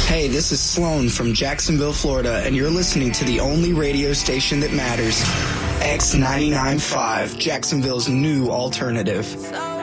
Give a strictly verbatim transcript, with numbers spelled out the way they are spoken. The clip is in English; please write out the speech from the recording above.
Hey, this is Sloan from Jacksonville, Florida, and you're listening to the only radio station that matters. X ninety-nine point five, Jacksonville's new alternative.